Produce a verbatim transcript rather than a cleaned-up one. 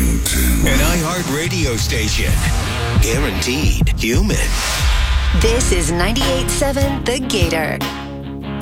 listening to an iHeart radio station. Guaranteed human. This is ninety-eight point seven The Gator.